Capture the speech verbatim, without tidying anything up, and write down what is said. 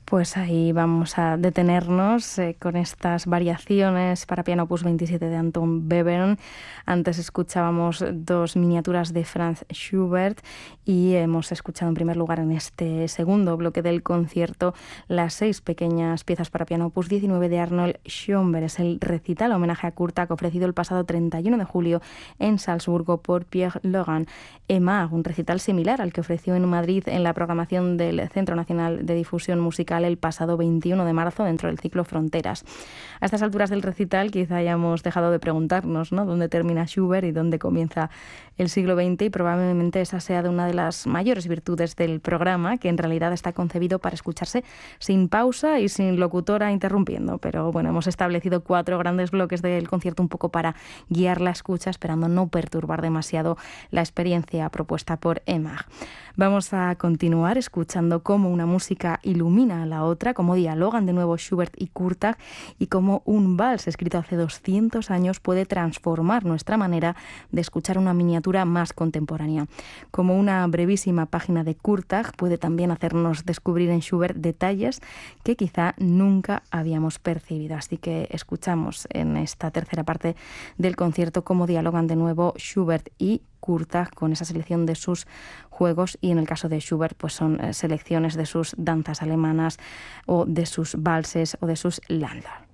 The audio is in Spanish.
Pues ahí vamos a detenernos eh, con estas variaciones para piano opus veintisiete de Anton Webern. Antes escuchábamos dos miniaturas de Franz Schubert y hemos escuchado en primer lugar en este segundo bloque del concierto las seis pequeñas piezas para piano opus diecinueve de Arnold Schoenberg. Es el recital homenaje a Kurtág ofrecido el pasado treinta y uno de julio en Salzburgo por Pierre Laurent Aimard, un recital similar al que ofreció en Madrid en la programación del Centro Nacional de Difusión Musical el pasado veintiuno de marzo dentro del ciclo Fronteras. A estas alturas del recital quizá hayamos dejado de preguntarnos, ¿no?, dónde termina Schubert y dónde comienza el siglo veinte, y probablemente esa sea de una de las mayores virtudes del programa, que en realidad está concebido para escucharse sin pausa y sin locutora interrumpiendo. Pero bueno, hemos establecido cuatro grandes bloques del concierto un poco para guiar la escucha, esperando no perturbar demasiado la experiencia propuesta por Aimard. Vamos a continuar escuchando cómo una música ilumina a la otra, cómo dialogan de nuevo Schubert y Kurtág y cómo un vals escrito hace doscientos años puede transformar nuestra manera de escuchar una miniatura más contemporánea. Como una brevísima página de Kurtág puede también hacernos descubrir en Schubert detalles que quizá nunca habíamos percibido. Así que escuchamos en esta tercera parte del concierto cómo dialogan de nuevo Schubert y Kurtág con esa selección de sus juegos, y en el caso de Schubert pues son selecciones de sus danzas alemanas o de sus valses o de sus Landau.